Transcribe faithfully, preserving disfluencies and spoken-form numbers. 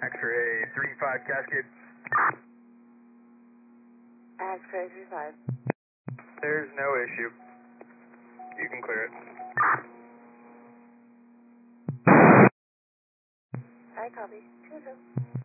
X-ray three five Cascade. X-ray three five. There's no issue. You can clear it. I copy. Two zero.